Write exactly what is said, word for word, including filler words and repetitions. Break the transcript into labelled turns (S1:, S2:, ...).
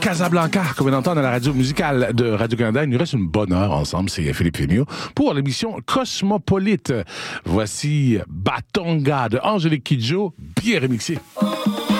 S1: Casablanca, comme on entend dans la radio musicale de Radio-Canada. Il nous reste une bonne heure ensemble, c'est Philippe Fémiot, pour l'émission Cosmopolite. Voici Batonga de Angélique Kidjo, bien remixé.